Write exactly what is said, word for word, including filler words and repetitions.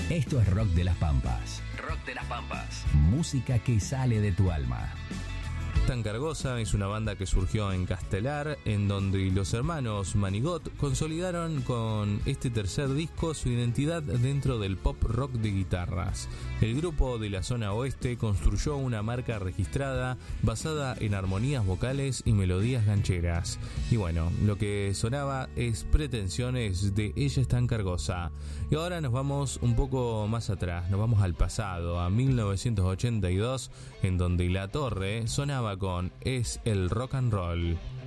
Esto es Rock de las Pampas. Rock de las Pampas. Música que sale de tu alma. Tan Cargosa es una banda que surgió en Castelar, en donde los hermanos Manigot consolidaron con este tercer disco su identidad dentro del pop rock de guitarras. El grupo de la zona oeste construyó una marca registrada basada en armonías vocales y melodías gancheras. Y bueno, lo que sonaba es Pretensiones de Ella es Tan Cargosa. Y ahora nos vamos un poco más atrás, nos vamos al pasado, a mil novecientos ochenta y dos, en donde La Torre sonaba con Es el Rock and Roll.